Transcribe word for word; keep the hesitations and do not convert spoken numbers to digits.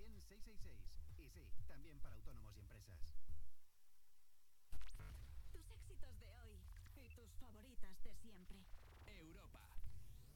cien, seiscientos sesenta y seis. Y sí, también para autónomos y empresas. Tus éxitos de hoy y tus favoritas de siempre. Europa.